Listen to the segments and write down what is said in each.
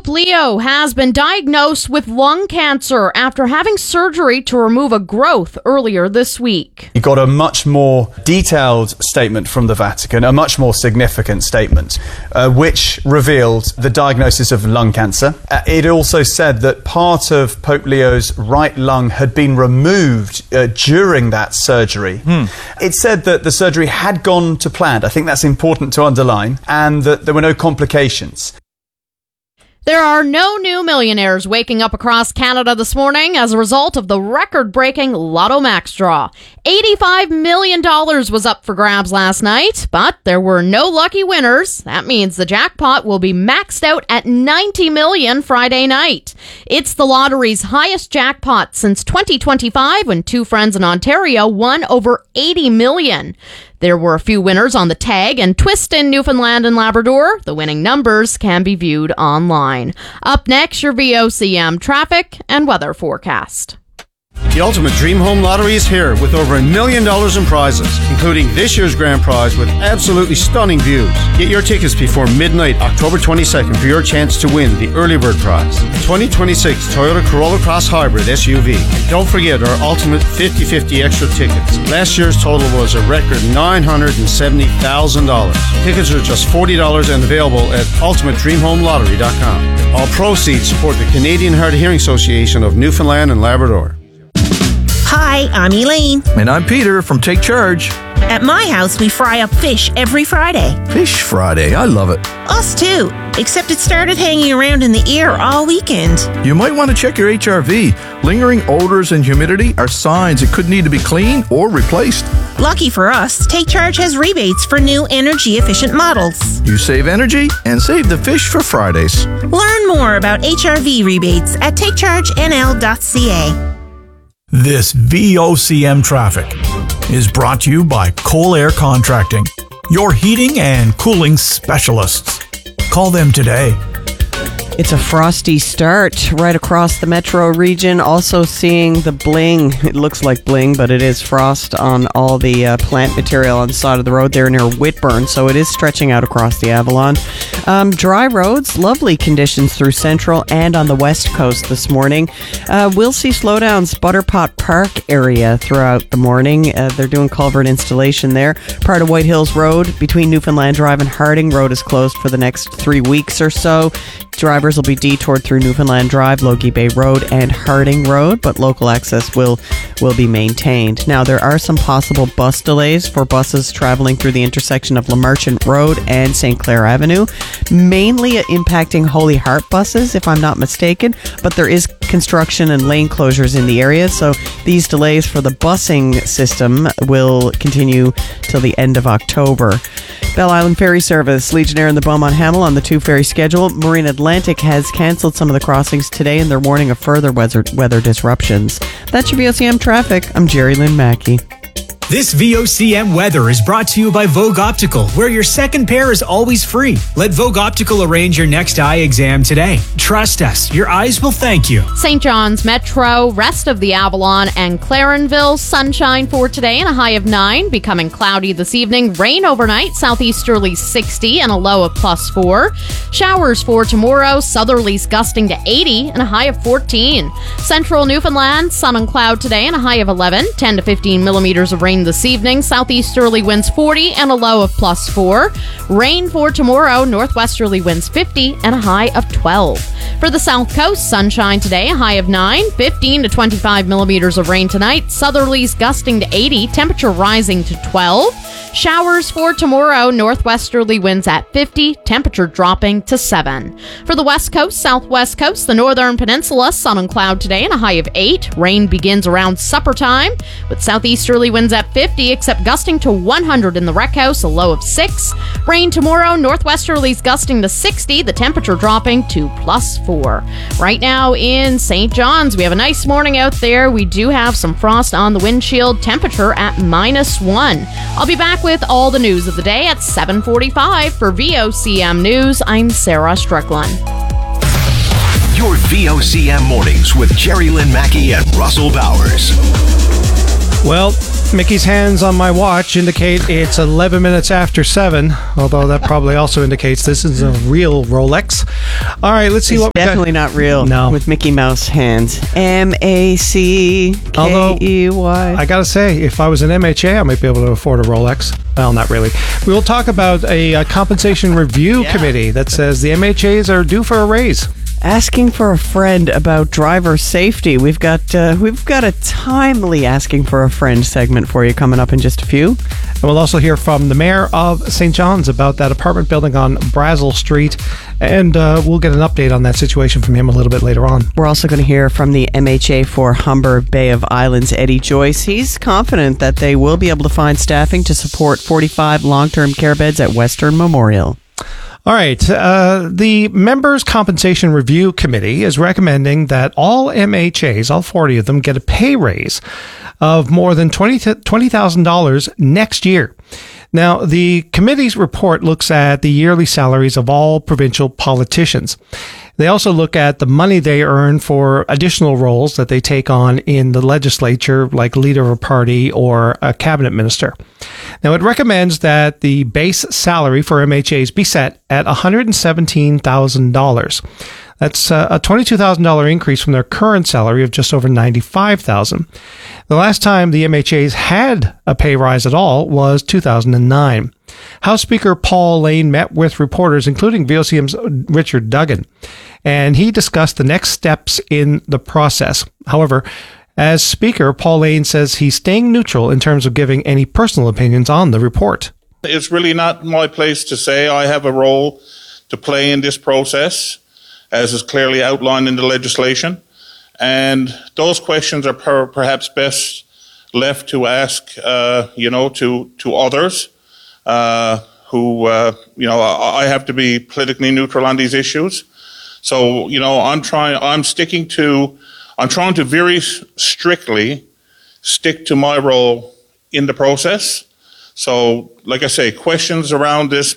Pope Leo has been diagnosed with lung cancer after having surgery to remove a growth earlier this week. You got a much more detailed statement from the Vatican, a much more significant statement, which revealed the diagnosis of lung cancer. It also said that part of Pope Leo's right lung had been removed during that surgery. It said that the surgery had gone to plan. I think that's important to underline, and that there were no complications. There are no new millionaires waking up across Canada this morning as a result of the record-breaking Lotto Max draw. $85 million was up for grabs last night, but there were no lucky winners. That means the jackpot will be maxed out at $90 million Friday night. It's the lottery's highest jackpot since 2025, when two friends in Ontario won over $80 million. There were a few winners on the tag and twist in Newfoundland and Labrador. The winning numbers can be viewed online. Up next, your VOCM traffic and weather forecast. The Ultimate Dream Home Lottery is here with over $1 million in prizes, including this year's grand prize with absolutely stunning views. Get your tickets before midnight, October 22nd, for your chance to win the early bird prize, 2026 Toyota Corolla Cross Hybrid SUV. And don't forget our Ultimate 50/50 extra tickets. Last year's total was a record $970,000. Tickets are just $40 and available at ultimatedreamhomelottery.com. All proceeds support the Canadian Hard of Hearing Association of Newfoundland and Labrador. Hi, I'm Elaine. And I'm Peter from Take Charge. At my house, we fry up fish every Friday. Fish Friday, I love it. Us too, except it started hanging around in the air all weekend. You might want to check your HRV. Lingering odors and humidity are signs it could need to be cleaned or replaced. Lucky for us, Take Charge has rebates for new energy-efficient models. You save energy and save the fish for Fridays. Learn more about HRV rebates at takechargenl.ca. This VOCM traffic is brought to you by Cole Air Contracting, your heating and cooling specialists. Call them today. It's a frosty start right across the metro region. Also seeing the bling. It looks like bling, but it is frost on all the plant material on the side of the road there near Whitburn. So it is stretching out across the Avalon. Dry roads, lovely conditions through Central and on the West Coast this morning. We'll see slowdowns Butterpot Park area throughout the morning. They're doing culvert installation there. Part of White Hills Road between Newfoundland Drive and Harding Road is closed for the next 3 weeks or so. Drivers will be detoured through Newfoundland Drive, Logie Bay Road, and Harding Road, but local access will be maintained. Now, there are some possible bus delays for buses traveling through the intersection of LeMarchant Road and St. Clair Avenue, mainly impacting Holy Heart buses, if I'm not mistaken, but there is construction and lane closures in the area, so these delays for the busing system will continue till the end of October. Bell Island Ferry Service, Legionnaire and the Beaumont Hamel on the 2-ferry schedule. Marine Atlantic has cancelled some of the crossings today, and they're warning of further weather disruptions. That's your VOCM traffic. I'm Jerry Lynn Mackey. This VOCM weather is brought to you by Vogue Optical, where your second pair is always free. Let Vogue Optical arrange your next eye exam today. Trust us, your eyes will thank you. St. John's Metro, rest of the Avalon and Clarenville, sunshine for today and a high of 9, becoming cloudy this evening. Rain overnight, southeasterly 60 and a low of +4. Showers for tomorrow, southerlies gusting to 80 and a high of 14. Central Newfoundland, sun and cloud today and a high of 11, 10 to 15 millimeters of rain this evening. Southeasterly winds 40 and a low of +4. Rain for tomorrow, northwesterly winds 50 and a high of 12. For the South Coast, sunshine today, a high of 9, 15 to 25 millimeters of rain tonight. Southerlies gusting to 80, temperature rising to 12. Showers for tomorrow, northwesterly winds at 50, temperature dropping to 7. For the West Coast, Southwest Coast, the Northern Peninsula, sun and cloud today and a high of 8. Rain begins around supper time, with southeasterly winds at 50, except gusting to 100 in the Rec House, a low of 6. Rain tomorrow, northwesterlies gusting to 60, the temperature dropping to +4. Right now in St. John's, we have a nice morning out there. We do have some frost on the windshield, temperature at -1. I'll be back with all the news of the day at 7:45 for VOCM News. I'm Sarah Strickland. Your VOCM mornings with Jerry Lynn Mackey and Russell Bowers. Well, Mickey's hands on my watch indicate it's 11 minutes after 7, although that probably also indicates this is a real Rolex. All right, let's see It's what we got. definitely not real. No. With Mickey Mouse hands. MACKEY. I gotta say, if I was an MHA, I might be able to afford a Rolex. Well, not really. We will talk about a compensation review committee that says the MHAs are due for a raise. Asking for a friend about driver safety. We've got a timely asking for a friend segment for you coming up in just a few. And we'll also hear from the mayor of St. John's about that apartment building on Brazel Street, and we'll get an update on that situation from him a little bit later on. We're also going to hear from the MHA for Humber Bay of Islands, Eddie Joyce. He's confident that they will be able to find staffing to support 45 long-term care beds at Western Memorial. All right. The Members' Compensation Review Committee is recommending that all MHAs, all 40 of them, get a pay raise of more than $20,000 next year. Now, the committee's report looks at the yearly salaries of all provincial politicians. They also look at the money they earn for additional roles that they take on in the legislature, like leader of a party or a cabinet minister. Now, it recommends that the base salary for MHAs be set at $117,000. That's a $22,000 increase from their current salary of just over $95,000. The last time the MHAs had a pay rise at all was 2009. House Speaker Paul Lane met with reporters, including VOCM's Richard Duggan, and he discussed the next steps in the process. However, as Speaker, Paul Lane says he's staying neutral in terms of giving any personal opinions on the report. It's really not my place to say I have a role to play in this process, as is clearly outlined in the legislation. And those questions are perhaps best left to ask, to others who, I have to be politically neutral on these issues. So, I'm trying to very strictly stick to my role in the process. So, like I say, questions around this,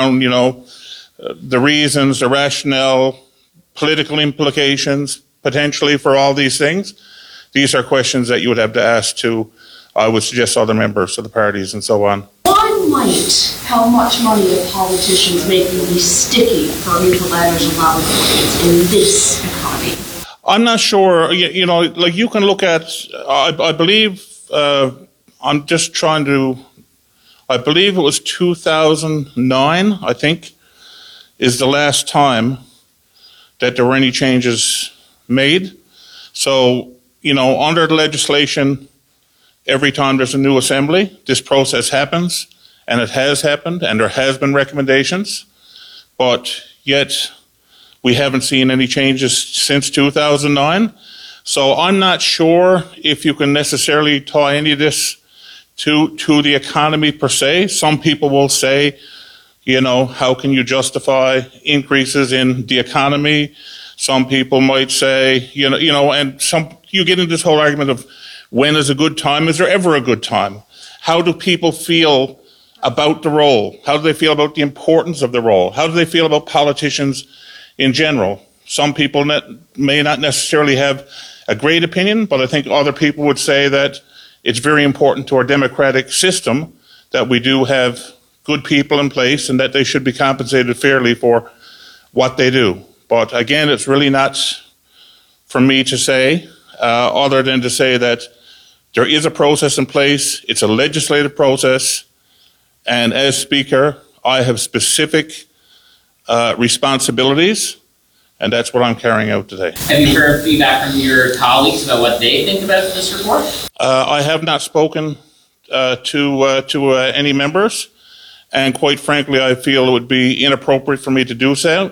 the reasons, the rationale, political implications, potentially for all these things, these are questions that you would have to ask to, I would suggest, other members of the parties and so on. Why might how much money a politicians making be sticky for neutral letters and loud points in this economy? I'm not sure. You can look at, I believe, I'm just trying to, I believe it was 2009, I think, is the last time that there were any changes made. So, under the legislation, every time there's a new assembly, this process happens, and it has happened, and there has been recommendations, but yet we haven't seen any changes since 2009. So I'm not sure if you can necessarily tie any of this to the economy per se. Some people will say, how can you justify increases in the economy? Some people might say, and you get into this whole argument of when is a good time? Is there ever a good time? How do people feel about the role? How do they feel about the importance of the role? How do they feel about politicians in general? Some people may not necessarily have a great opinion, but I think other people would say that it's very important to our democratic system that we do have good people in place and that they should be compensated fairly for what they do. But again, it's really not for me to say, other than to say that there is a process in place. It's a legislative process. And as Speaker, I have specific responsibilities, and that's what I'm carrying out today. Have you heard feedback from your colleagues about what they think about this report? I have not spoken to any members, and quite frankly, I feel it would be inappropriate for me to do so.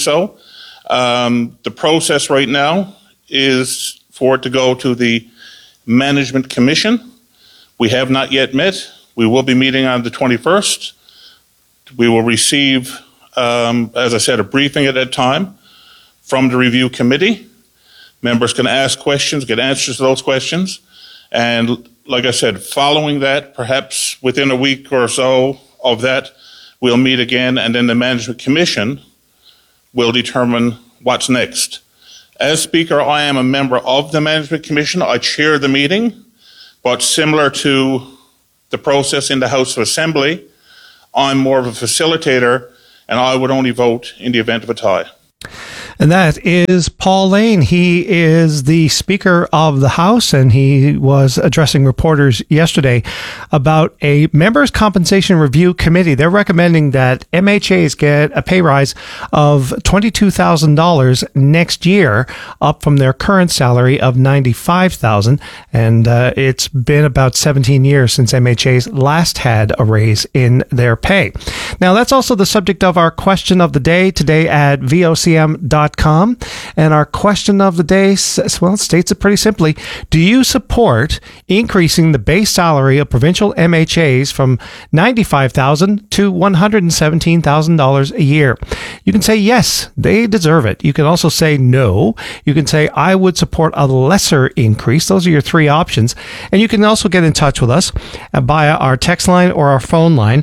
The process right now is for it to go to the Management Commission. We have not yet met. We will be meeting on the 21st. We will receive, as I said, a briefing at that time from the review committee. Members can ask questions, get answers to those questions. And like I said, following that, perhaps within a week or so of that, we'll meet again, and then the Management Commission will determine what's next. As Speaker, I am a member of the Management Commission. I chair the meeting, but similar to the process in the House of Assembly. I'm more of a facilitator, and I would only vote in the event of a tie. And that is Paul Lane. He is the Speaker of the House, and he was addressing reporters yesterday about a Members' Compensation Review Committee. They're recommending that MHAs get a pay rise of $22,000 next year, up from their current salary of $95,000. And it's been about 17 years since MHAs last had a raise in their pay. Now, that's also the subject of our question of the day today at vocm.com. And our question of the day states it pretty simply. Do you support increasing the base salary of provincial MHAs from $95,000 to $117,000 a year? You can say yes, they deserve it. You can also say no. You can say I would support a lesser increase. Those are your three options. And you can also get in touch with us via our text line or our phone line,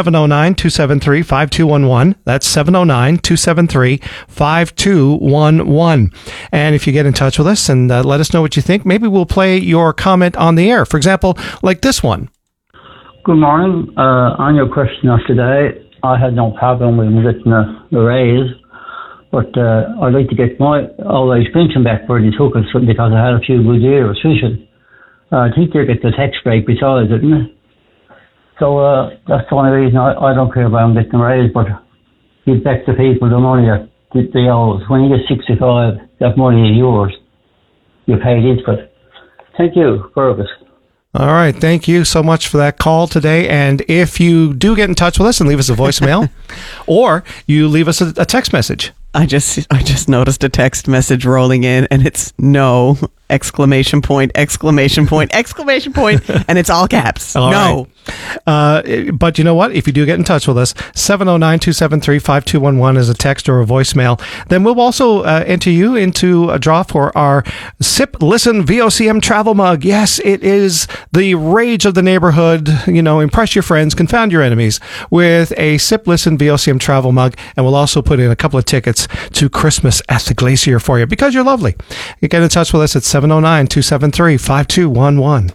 709-273-5211. That's 709-273-5211. And if you get in touch with us and let us know what you think, maybe we'll play your comment on the air. For example, like this one. Good morning. On your question of today, I had no problem with getting a raise, but I'd like to get my old age pension back where they took it because I had a few good years fishing. I think they get the tax break besides it, isn't it? So that's the only reason I don't care about getting a raise, but give back to people the money that they owe. When you get 65, that money is yours. You paid into it. Thank you, Fergus. All right. Thank you so much for that call today. And if you do get in touch with us and leave us a voicemail, or you leave us a text message. I just noticed a text message rolling in, and it's no, exclamation point, exclamation point, exclamation point, and it's all caps. All no. Right. But you know what? If you do get in touch with us, 709-273-5211 is a text or a voicemail. Then we'll also enter you into a draw for our Sip Listen VOCM travel mug. Yes, it is the rage of the neighborhood. You know, impress your friends, confound your enemies with a Sip Listen VOCM travel mug. And we'll also put in a couple of tickets to Christmas at the Glacier for you because you're lovely. You get in touch with us at 709-273-5211.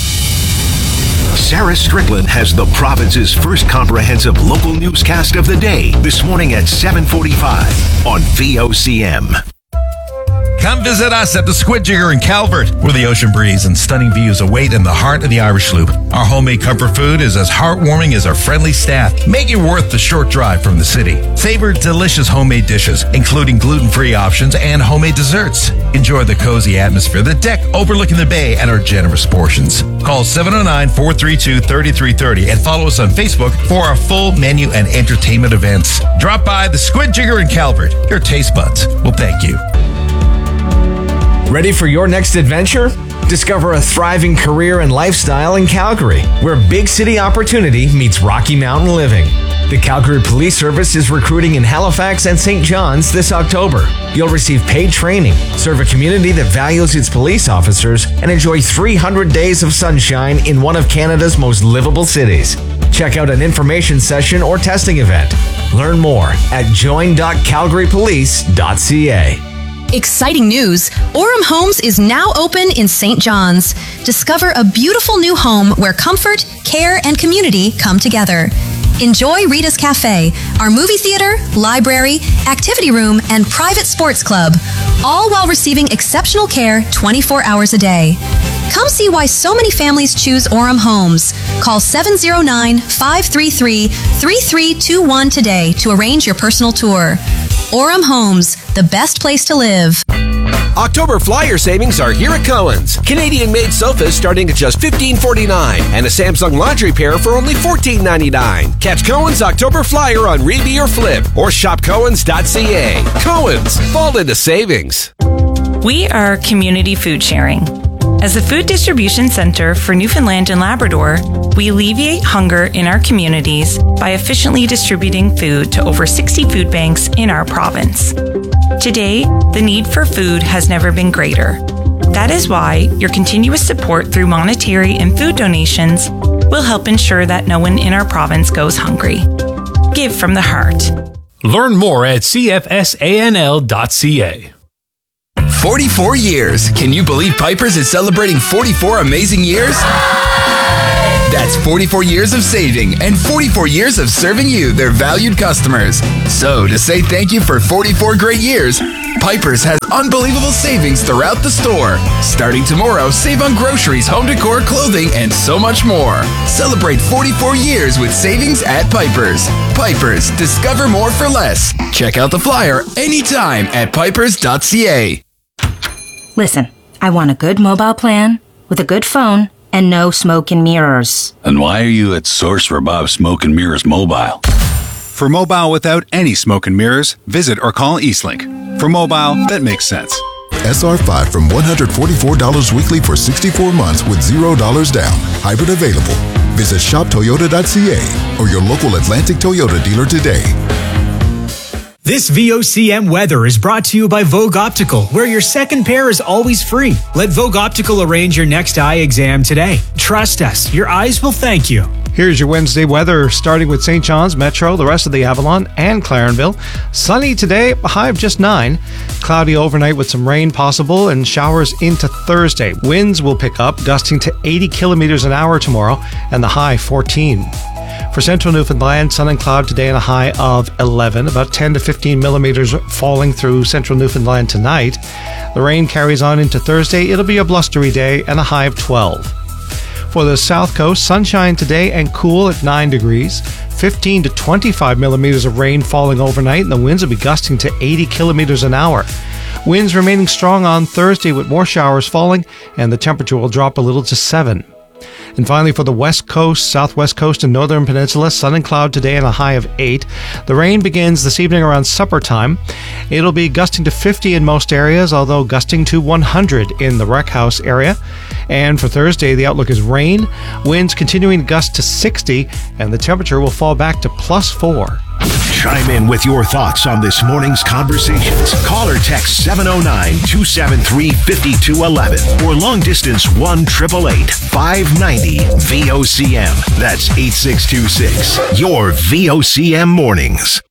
Sarah Strickland has the province's first comprehensive local newscast of the day this morning at 7:45 on VOCM. Come visit us at the Squid Jigger in Calvert, where the ocean breeze and stunning views await in the heart of the Irish Loop. Our homemade comfort food is as heartwarming as our friendly staff, making it worth the short drive from the city. Savor delicious homemade dishes, including gluten-free options and homemade desserts. Enjoy the cozy atmosphere, the deck overlooking the bay, and our generous portions. Call 709-432-3330 and follow us on Facebook for our full menu and entertainment events. Drop by the Squid Jigger in Calvert. Your taste buds will thank you. Ready for your next adventure? Discover a thriving career and lifestyle in Calgary, where big city opportunity meets Rocky Mountain living. The Calgary Police Service is recruiting in Halifax and St. John's this October. You'll receive paid training, serve a community that values its police officers, and enjoy 300 days of sunshine in one of Canada's most livable cities. Check out an information session or testing event. Learn more at join.calgarypolice.ca. Exciting news! Orem Homes is now open in St. John's. Discover a beautiful new home where comfort, care, and community come together. Enjoy Rita's Cafe, our movie theater, library, activity room, and private sports club, all while receiving exceptional care 24 hours a day. Come see why so many families choose Orem Homes. Call 709-533-3321 today to arrange your personal tour. Orem Homes, the best place to live. October flyer savings are here at Cohen's. Canadian-made sofas starting at just $15.49 and a Samsung laundry pair for only $14.99. Catch Cohen's October flyer on Reeby or Flip or shop Cohen's.ca. Cohen's, fall into savings. We are community food sharing. As a food distribution center for Newfoundland and Labrador, we alleviate hunger in our communities by efficiently distributing food to over 60 food banks in our province. Today, the need for food has never been greater. That is why your continuous support through monetary and food donations will help ensure that no one in our province goes hungry. Give from the heart. Learn more at cfsanl.ca. 44 years. Can you believe Piper's is celebrating 44 amazing years? That's 44 years of saving and 44 years of serving you, their valued customers. So, to say thank you for 44 great years, Piper's has unbelievable savings throughout the store. Starting tomorrow, save on groceries, home decor, clothing, and so much more. Celebrate 44 years with savings at Piper's. Piper's, discover more for less. Check out the flyer anytime at pipers.ca. Listen, I want a good mobile plan with a good phone and no smoke and mirrors. And why are you at Source for Bob Smoke and Mirrors Mobile? For mobile without any smoke and mirrors, visit or call Eastlink. For mobile, that makes sense. SR5 from $144 weekly for 64 months with $0 down. Hybrid available. Visit shoptoyota.ca or your local Atlantic Toyota dealer today. This VOCM weather is brought to you by Vogue Optical, where your second pair is always free. Let Vogue Optical arrange your next eye exam today. Trust us, your eyes will thank you. Here's your Wednesday weather, starting with St. John's, Metro, the rest of the Avalon, and Clarenville. Sunny today, a high of just 9. Cloudy overnight with some rain possible and showers into Thursday. Winds will pick up, gusting to 80 kilometers an hour tomorrow, and the high 14. For central Newfoundland, sun and cloud today and a high of 11. About 10 to 15 millimeters falling through central Newfoundland tonight. The rain carries on into Thursday. It'll be a blustery day and a high of 12. For the south coast, sunshine today and cool at 9 degrees. 15 to 25 millimeters of rain falling overnight, and the winds will be gusting to 80 kilometers an hour. Winds remaining strong on Thursday with more showers falling, and the temperature will drop a little to 7. And finally, for the west coast, southwest coast, and northern peninsula, sun and cloud today and a high of 8. The rain begins this evening around supper time. It'll be gusting to 50 in most areas, although gusting to 100 in the Rec House area. And for Thursday, the outlook is rain, winds continuing to gust to 60, and the temperature will fall back to +4. Chime in with your thoughts on this morning's conversations. Call or text 709-273-5211 or long distance 1-888-590-VOCM. That's 8626. Your VOCM mornings.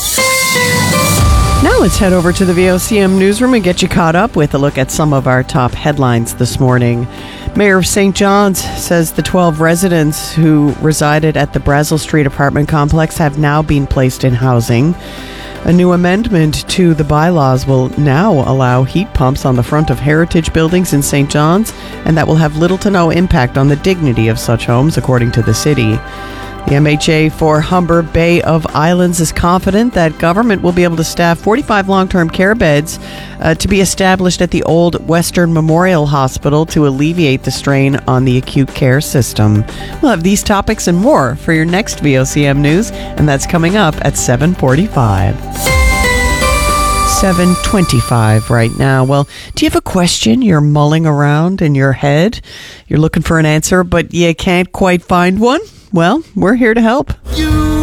Now let's head over to the VOCM newsroom and get you caught up with a look at some of our top headlines this morning. Mayor of St. John's says the 12 residents who resided at the Brazel Street apartment complex have now been placed in housing. A new amendment to the bylaws will now allow heat pumps on the front of heritage buildings in St. John's, and that will have little to no impact on the dignity of such homes, according to the city. The MHA for Humber Bay of Islands is confident that government will be able to staff 45 long-term care beds to be established at the old Western Memorial Hospital to alleviate the strain on the acute care system. We'll have these topics and more for your next VOCM news, and that's coming up at 7:45. 7:25 right now. Well, do you have a question you're mulling around in your head? You're looking for an answer, but you can't quite find one? Well, we're here to help. You